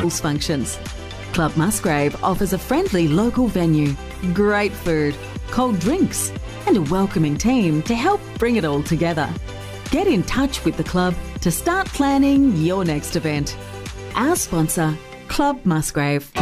couples functions. Club Musgrave offers a friendly local venue, great food, cold drinks, and a welcoming team to help bring it all together. Get in touch with the club to start planning your next event. Our sponsor, Club Musgrave.